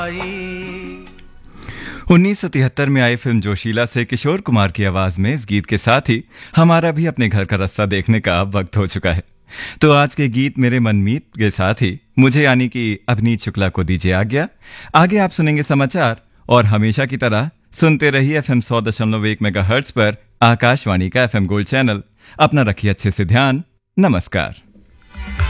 1973 में आई फिल्म जोशीला से किशोर कुमार की आवाज में इस गीत के साथ ही हमारा भी अपने घर का रास्ता देखने का वक्त हो चुका है। तो आज के गीत मेरे मनमीत के साथ ही मुझे यानी कि अभिनीत शुक्ला को दीजिए आज्ञा। आगे आप सुनेंगे समाचार और हमेशा की तरह सुनते रहिए FM 100.1 मेगाहर्ट्ज पर आकाशवाणी का FM गोल्ड चैनल। अपना रखिए अच्छे से ध्यान। नमस्कार।